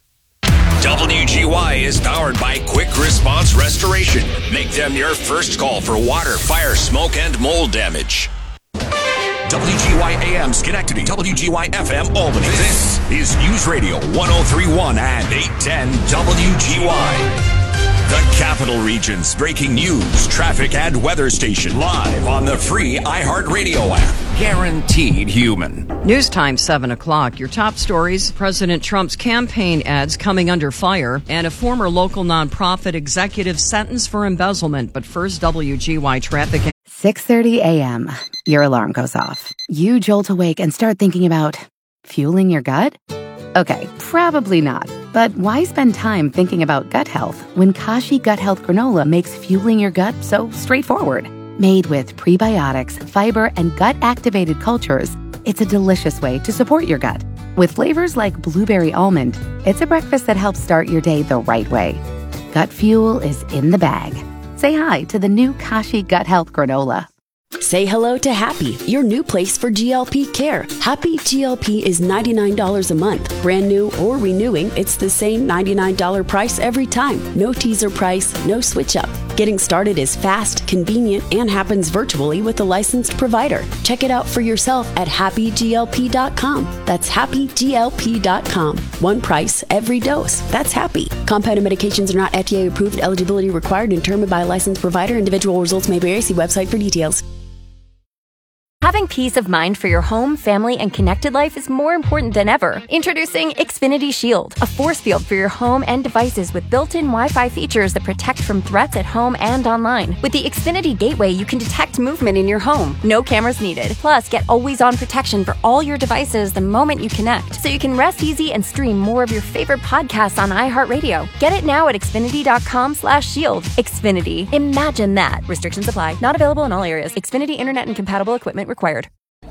W G Y is powered by Quick Response Restoration. Make them your first call for water, fire, smoke, and mold damage. W G Y A M Schenectady, W G Y F M Albany. This is News Radio one oh three point one and eight ten W G Y. The Capital Region's breaking news, traffic, and weather station live on the free iHeartRadio app. Guaranteed human. News time, seven o'clock. Your top stories: President Trump's campaign ads coming under fire, and a former local nonprofit executive sentenced for embezzlement. But first, W G Y traffic. six thirty a.m. Your alarm goes off. You jolt awake and start thinking about fueling your gut? Okay, probably not. But why spend time thinking about gut health when Kashi Gut Health Granola makes fueling your gut so straightforward? Made with prebiotics, fiber, and gut-activated cultures, it's a delicious way to support your gut. With flavors like blueberry almond, it's a breakfast that helps start your day the right way. Gut fuel is in the bag. Say hi to the new Kashi Gut Health Granola. Say hello to Happy, your new place for G L P care. Happy G L P is ninety-nine dollars a month. Brand new or renewing, it's the same ninety-nine dollars price every time. No teaser price, no switch up. Getting started is fast, convenient, and happens virtually with a licensed provider. Check it out for yourself at happy G L P dot com. That's happy G L P dot com. One price, every dose. That's Happy. Compounded medications are not F D A approved. Eligibility required and determined by a licensed provider. Individual results may vary. See website for details. Having peace of mind for your home, family, and connected life is more important than ever. Introducing Xfinity Shield, a force field for your home and devices with built-in Wi-Fi features that protect from threats at home and online. With the Xfinity Gateway, you can detect movement in your home. No cameras needed. Plus, get always-on protection for all your devices the moment you connect, so you can rest easy and stream more of your favorite podcasts on iHeartRadio. Get it now at xfinity dot com slash shield. Xfinity. Imagine that. Restrictions apply. Not available in all areas. Xfinity Internet and compatible equipment required.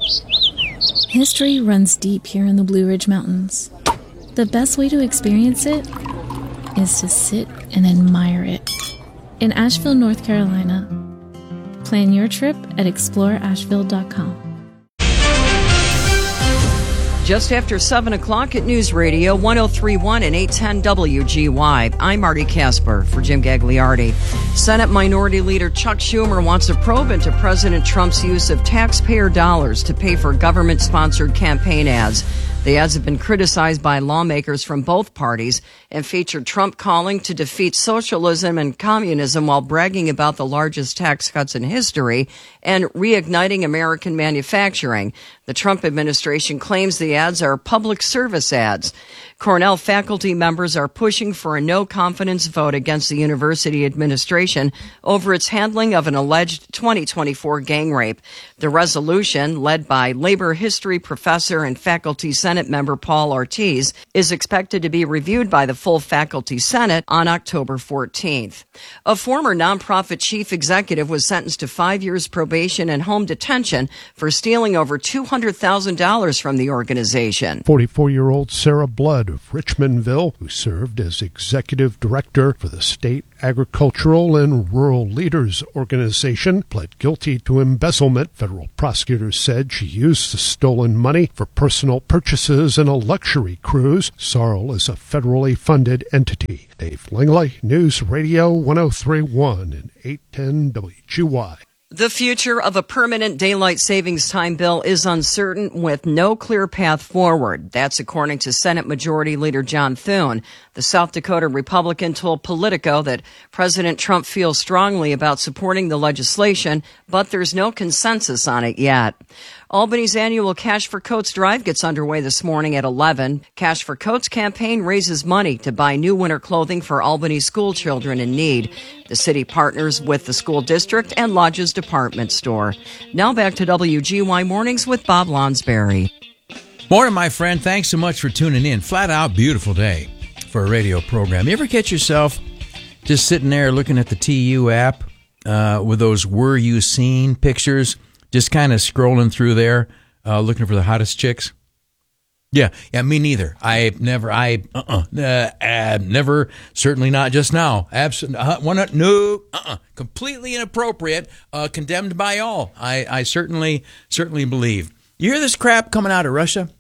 History runs deep here in the Blue Ridge Mountains. The best way to experience it is to sit and admire it. In Asheville, North Carolina. Plan your trip at explore asheville dot com. Just after seven o'clock at News Radio one oh three point one and eight ten W G Y. I'm Marty Casper for Jim Gagliardi. Senate Minority Leader Chuck Schumer wants a probe into President Trump's use of taxpayer dollars to pay for government-sponsored campaign ads. The ads have been criticized by lawmakers from both parties and featured Trump calling to defeat socialism and communism while bragging about the largest tax cuts in history and reigniting American manufacturing. The Trump administration claims the ads are public service ads. Cornell faculty members are pushing for a no-confidence vote against the university administration over its handling of an alleged twenty twenty-four gang rape. The resolution, led by labor history professor and faculty Senate member Paul Ortiz, is expected to be reviewed by the full faculty Senate on October fourteenth. A former nonprofit chief executive was sentenced to five years probation and home detention for stealing over two hundred thousand dollars from the organization. forty-four-year-old Sarah Blood of Richmondville, who served as executive director for the State Agricultural and Rural Leaders Organization, pled guilty to embezzlement. Federal prosecutors said she used the stolen money for personal purchases and a luxury cruise. Sorrel is a federally funded entity. Dave Langley, News Radio one oh three point one and eight ten W G Y. The future of a permanent daylight savings time bill is uncertain with no clear path forward. That's according to Senate Majority Leader John Thune. The South Dakota Republican told Politico that President Trump feels strongly about supporting the legislation, but there's no consensus on it yet. Albany's annual Cash for Coats drive gets underway this morning at eleven. Cash for Coats campaign raises money to buy new winter clothing for Albany school children in need. The city partners with the school district and Lodge's department store. Now back to W G Y Mornings with Bob Lonsberry. Morning, my friend. Thanks so much for tuning in. Flat out beautiful day for a radio program. You ever catch yourself just sitting there looking at the T U app uh, with those were you seen pictures? Just kind of scrolling through there, uh, looking for the hottest chicks. Yeah, yeah, me neither. I never, I, uh-uh, uh, uh, never, certainly not just now. Absolutely, uh, one, no, uh-uh, completely inappropriate, uh, condemned by all. I, I certainly, certainly believe. You hear this crap coming out of Russia?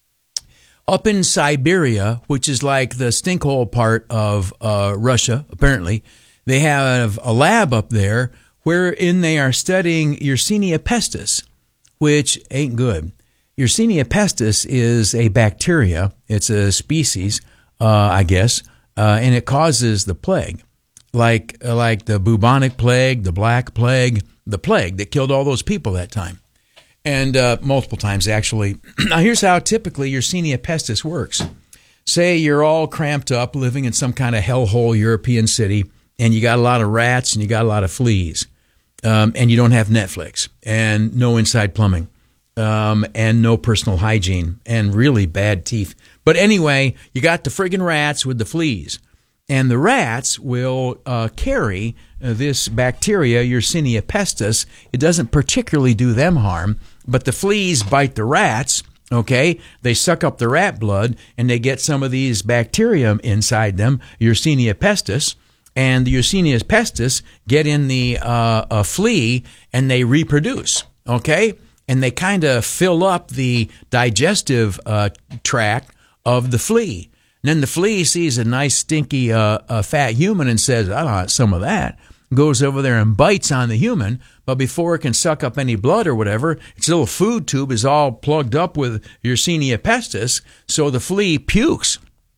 Up in Siberia, which is like the stinkhole part of uh, Russia, apparently, they have a lab up there wherein they are studying Yersinia pestis, which ain't good. Yersinia pestis is a bacteria. It's a species, uh, I guess, uh, and it causes the plague, like like the bubonic plague, the black plague, the plague that killed all those people that time, and uh, multiple times, actually. Now, here's how typically Yersinia pestis works. Say you're all cramped up living in some kind of hellhole European city, and you got a lot of rats and you got a lot of fleas. Um, and you don't have Netflix and no inside plumbing um, and no personal hygiene and really bad teeth. But anyway, you got the friggin' rats with the fleas. And the rats will uh, carry uh, this bacteria, Yersinia pestis. It doesn't particularly do them harm, but the fleas bite the rats, okay? They suck up the rat blood, and they get some of these bacteria inside them, Yersinia pestis. And the Yersinia pestis get in the uh, a flea, and they reproduce, okay? And they kind of fill up the digestive uh, tract of the flea. And then the flea sees a nice, stinky, uh, uh, fat human and says, I want some of that. Goes over there and bites on the human, but before it can suck up any blood or whatever, its little food tube is all plugged up with Yersinia pestis, so the flea pukes.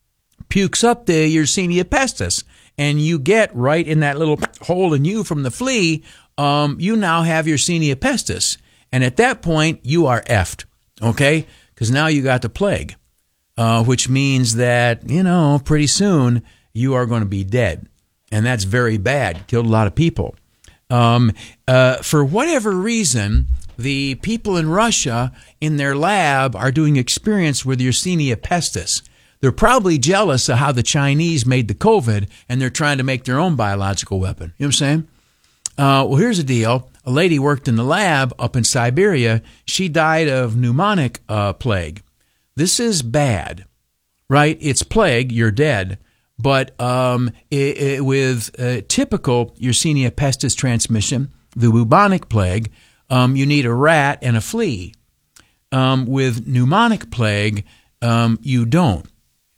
Pukes up the Yersinia pestis. And you get right in that little hole in you from the flea, um, you now have Yersinia pestis. And at that point, you are effed, okay? Because now you got the plague, uh, which means that, you know, pretty soon you are going to be dead. And that's very bad. Killed a lot of people. Um, uh, for whatever reason, the people in Russia in their lab are doing experiments with Yersinia pestis. They're probably jealous of how the Chinese made the COVID, and they're trying to make their own biological weapon. You know what I'm saying? Uh, well, here's the deal. A lady worked in the lab up in Siberia. She died of pneumonic uh, plague. This is bad, right? It's plague. You're dead. But um, it, it, with uh, typical Yersinia pestis transmission, the bubonic plague, um, you need a rat and a flea. Um, with pneumonic plague, um, you don't.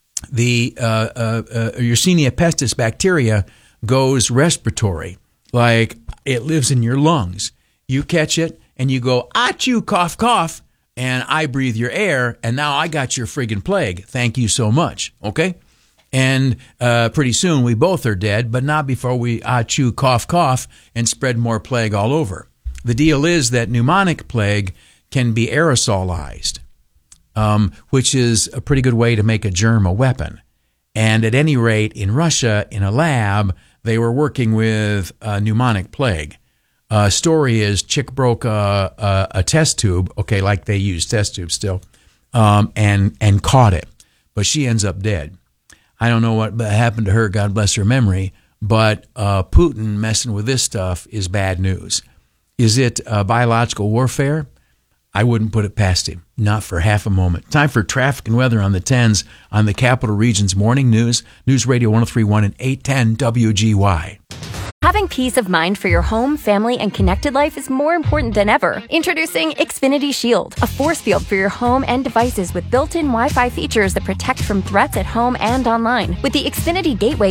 The uh, uh, uh, Yersinia pestis bacteria goes respiratory, like it lives in your lungs. You catch it and you go, achoo, cough, cough, and I breathe your air, and now I got your friggin' plague. Thank you so much, okay? And uh, pretty soon we both are dead, but not before we ah, chew, cough, cough, and spread more plague all over. The deal is that pneumonic plague can be aerosolized, um, which is a pretty good way to make a germ a weapon. And at any rate, in Russia, in a lab, they were working with uh, pneumonic plague. Uh, story is chick broke a, a, a test tube, okay, like they use test tubes still, um, and and caught it. But she ends up dead. I don't know what happened to her, God bless her memory, but uh, Putin messing with this stuff is bad news. Is it uh, biological warfare? I wouldn't put it past him, not for half a moment. Time for traffic and weather on the tens on the Capital Region's Morning News, News Radio one oh three point one and eight ten W G Y. Having peace of mind for your home, family, and connected life is more important than ever. Introducing Xfinity Shield, a force field for your home and devices with built-in Wi-Fi features that protect from threats at home and online. With the Xfinity Gateway,